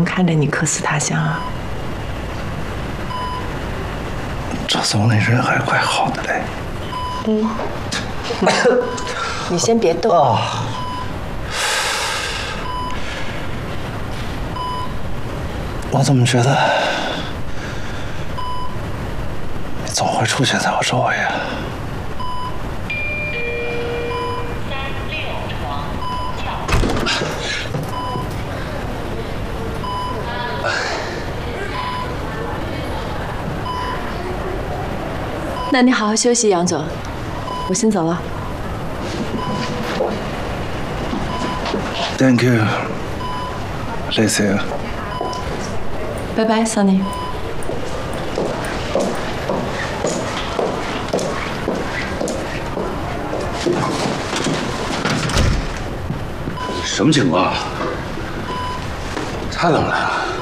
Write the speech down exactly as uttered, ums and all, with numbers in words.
看着你客死他乡啊？ 赵总那人还怪好的嘞。 嗯，你先别动啊。 我怎么觉得你总会出现在我周围啊？ 那你好好休息，杨总，我先走了。 Thank you, Lisa。 拜拜 ，Sunny。 什么情况？太冷了。